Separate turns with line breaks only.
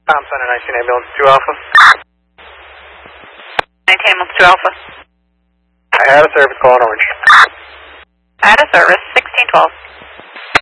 Thompson and 19 Ambulance 2 Alpha.
19 Ambulance 2 Alpha.
I had a service call in Orange.
I had a service, 1612.